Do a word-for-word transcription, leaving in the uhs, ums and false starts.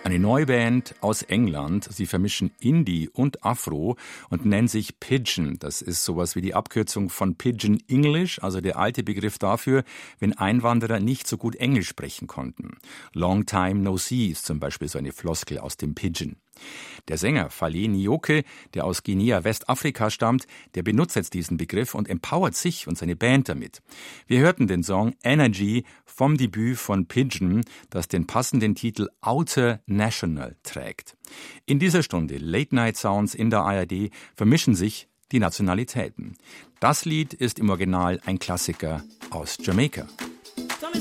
Eine Neuband aus England. Sie vermischen Indie und Afro und nennen sich Pidgin. Das ist sowas wie die Abkürzung von Pidgin English, also der alte Begriff dafür, wenn Einwanderer nicht so gut Englisch sprechen konnten. Long time no see ist zum Beispiel so eine Floskel aus dem Pidgin. Der Sänger Fale Nyoke, der aus Guinea, Westafrika stammt, der benutzt jetzt diesen Begriff und empowert sich und seine Band damit. Wir hörten den Song Energy vom Debüt von Pidgin, das den passenden Titel Outer National trägt. In dieser Stunde Late Night Sounds in der A R D vermischen sich die Nationalitäten. Das Lied ist im Original ein Klassiker aus Jamaika.